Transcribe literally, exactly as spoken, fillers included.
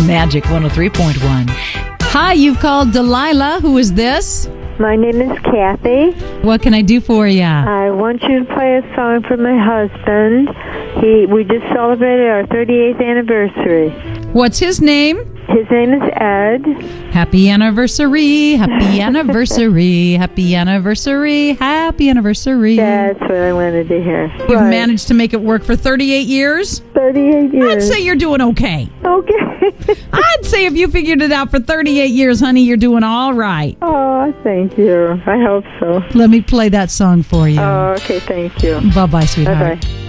Magic one oh three point one. Hi, you've called Delilah. Who is this? My name is Kathy. What can I do for you? I want you to play a song for my husband. He, we just celebrated our thirty-eighth anniversary. What's his name? His name is Ed. Happy anniversary, happy anniversary, happy anniversary, happy anniversary. That's what I wanted to hear. You've Right. managed to make it work for thirty-eight years? thirty-eight years. I'd say you're doing okay. Okay. I'd say if you figured it out for thirty-eight years, honey, you're doing all right. Oh, thank you. I hope so. Let me play that song for you. Oh, okay, thank you. Bye-bye, sweetheart. Bye-bye.